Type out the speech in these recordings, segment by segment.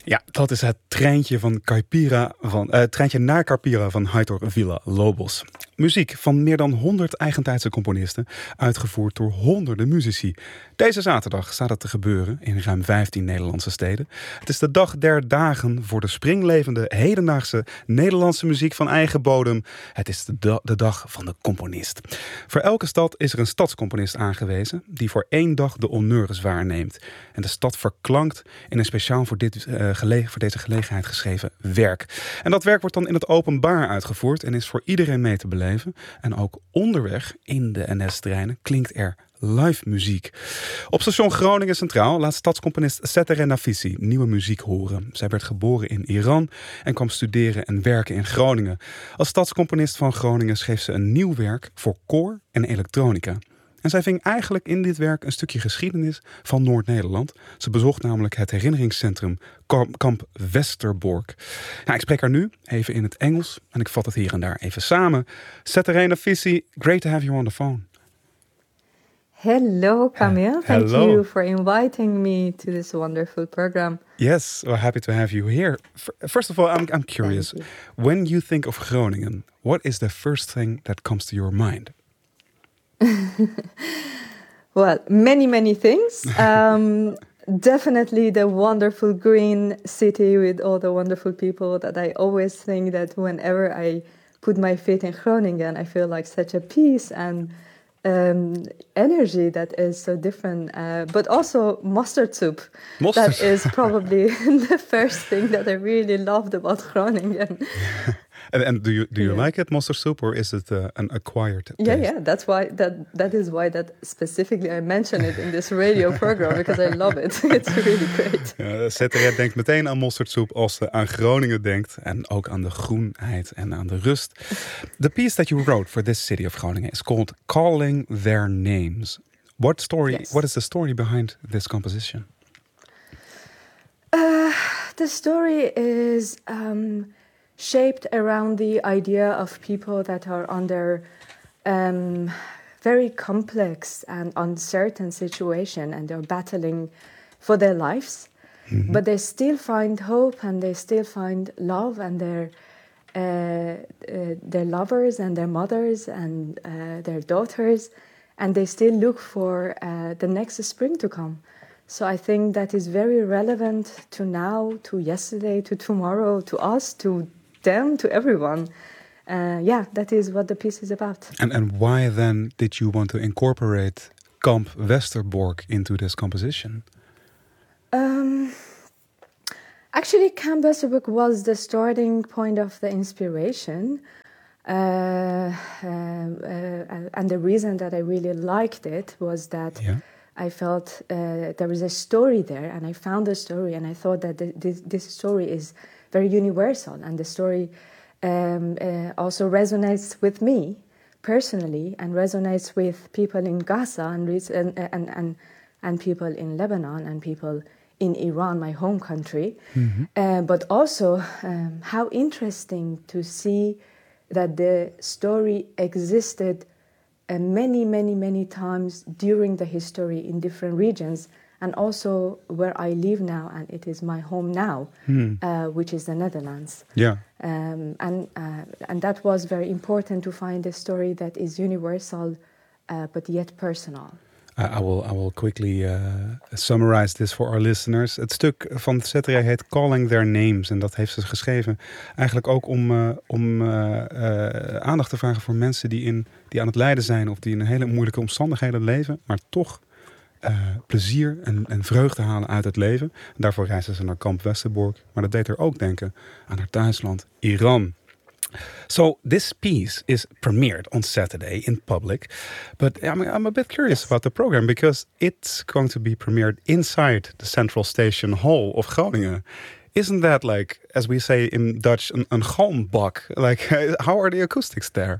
Ja, dat is het treintje van treintje naar Caipira van Heitor Villa-Lobos. Muziek van meer dan 100 eigentijdse componisten, uitgevoerd door honderden muzici. Deze zaterdag staat het te gebeuren in ruim 15 Nederlandse steden. Het is de dag der dagen voor de springlevende, hedendaagse Nederlandse muziek van eigen bodem. Het is de dag van de componist. Voor elke stad is er een stadscomponist aangewezen die voor 1 dag de honneurs waarneemt. En de stad verklankt in een speciaal voor deze gelegenheid geschreven werk. En dat werk wordt dan in het openbaar uitgevoerd en is voor iedereen mee te beleven. En ook onderweg in de NS-treinen klinkt er live muziek. Op station Groningen Centraal laat stadscomponist Setere Nafisi nieuwe muziek horen. Zij werd geboren in Iran en kwam studeren en werken in Groningen. Als stadscomponist van Groningen schreef ze een nieuw werk voor koor en elektronica. En zij ving eigenlijk in dit werk een stukje geschiedenis van Noord-Nederland. Ze bezocht namelijk het herinneringscentrum Kamp Westerbork. Nou, ik spreek haar nu even in het Engels en ik vat het hier en daar even samen. Setere Nafisi, great to have you on the phone. Hello, Camille. Thank Hello. you for inviting me to this wonderful program. Yes, we're happy to have you here. First of all, I'm curious. When you think of Groningen, what is the first thing that comes to your mind? Well, many things. Definitely the wonderful green city with all the wonderful people that I always think that whenever I put my feet in Groningen, I feel like such a peace and energy that is so different. But also mustard soup. That is probably the first thing that I really loved about Groningen. And do you like it, mustard soup, or is it an acquired taste? Yeah. That's why that is why that specifically I mention it in this radio program because I love it. It's really great. Setere denkt meteen aan mosterdsoep als ze aan Groningen denkt en ook aan de groenheid en aan de rust. The piece that you wrote for this city of Groningen is called "Calling Their Names." What is the story behind this composition? The story is shaped around the idea of people that are under very complex and uncertain situation and they're battling for their lives, but they still find hope and they still find love and their lovers and their mothers and their daughters, and they still look for the next spring to come. So I think that is very relevant to now, to yesterday, to tomorrow, to us, to them, to everyone. That is what the piece is about. And why then did you want to incorporate Kamp Westerbork into this composition? Actually, Kamp Westerbork was the starting point of the inspiration. And the reason that I really liked it was that I felt there was a story there, and I found the story, and I thought that this story is very universal, and the story also resonates with me personally, and resonates with people in Gaza and people in Lebanon and people in Iran, my home country. But also how interesting to see that the story existed many times during the history in different regions, and also where I live now, and it is my home now, which is the Netherlands. Yeah. And that was very important to find a story that is universal, but yet personal. I will quickly summarize this for our listeners. Het stuk van Setere heet Calling Their Names. En dat heeft ze geschreven eigenlijk ook om aandacht te vragen voor mensen die aan het lijden zijn, of die in hele moeilijke omstandigheden leven, maar toch plezier en vreugde halen uit het leven. En daarvoor reisden ze naar Kamp Westerbork. Maar dat deed haar ook denken aan haar thuisland, Iran. So this piece is premiered on Saturday in public, but I'm a bit curious about the program because it's going to be premiered inside the Central Station Hall of Groningen. Isn't that, like, as we say in Dutch, een galmbak? Like, how are the acoustics there?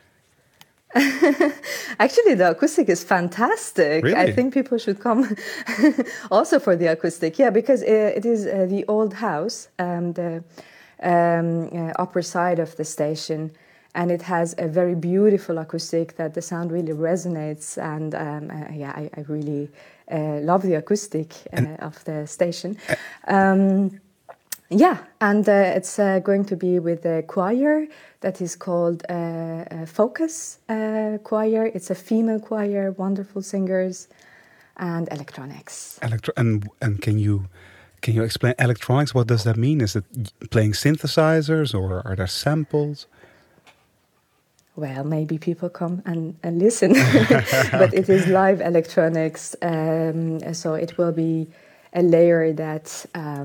Actually, the acoustic is fantastic. Really? I think people should come also for the acoustic. Yeah, because it is the old house, the upper side of the station, and it has a very beautiful acoustic that the sound really resonates. And I really love the acoustic of the station. Yeah, and it's going to be with a choir that is called Focus Choir. It's a female choir, wonderful singers, and electronics. And can you explain electronics? What does that mean? Is it playing synthesizers or are there samples? Well, maybe people come and listen, but it is live electronics, so it will be a layer that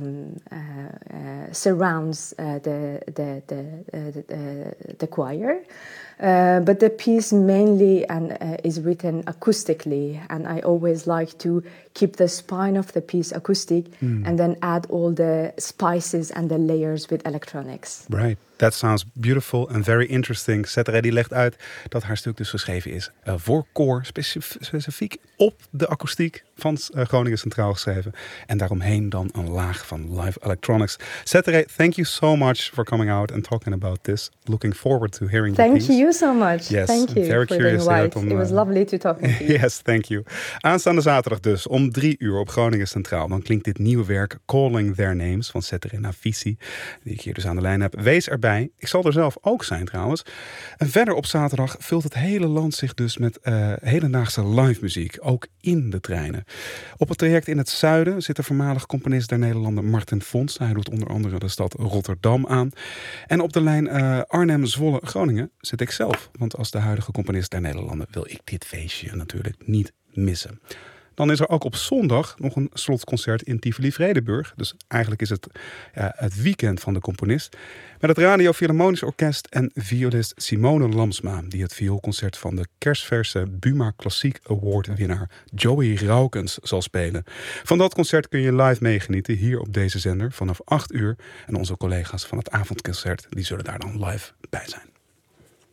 surrounds the choir. But the piece mainly is written acoustically, and I always like to keep the spine of the piece acoustic and then add all the spices and the layers with electronics. Right. That sounds beautiful and very interesting. Setere die legt uit dat haar stuk dus geschreven is voor koor, specifiek op de akoestiek van Groningen Centraal geschreven. En daaromheen dan een laag van live electronics. Setere, thank you so much for coming out and talking about this. Looking forward to hearing the piece. Thank you so much. Yes, thank you very for curious the invite. It was lovely to talk to you. Yes, thank you. Aanstaande zaterdag dus om 3 uur op Groningen Centraal. Dan klinkt dit nieuwe werk Calling Their Names van Setere Nafisi, die ik hier dus aan de lijn heb. Wees erbij. Ik zal er zelf ook zijn trouwens. En verder op zaterdag vult het hele land zich dus met hedendaagse live muziek. Ook in de treinen. Op het traject in het zuiden zit de voormalig componist der Nederlander Martin Fons. Hij doet onder andere de stad Rotterdam aan. En op de lijn Arnhem-Zwolle-Groningen zit ik zelf. Want als de huidige componist der Nederlanden wil ik dit feestje natuurlijk niet missen. Dan is er ook op zondag nog een slotconcert in Tivoli-Vredenburg. Dus eigenlijk is het het weekend van de componist. Met het Radio Philharmonisch Orkest en violist Simone Lamsma, die het vioolconcert van de kerstverse Buma Klassiek Award winnaar Joey Raukens zal spelen. Van dat concert kun je live meegenieten hier op deze zender vanaf 8 uur. En onze collega's van het avondconcert die zullen daar dan live bij zijn.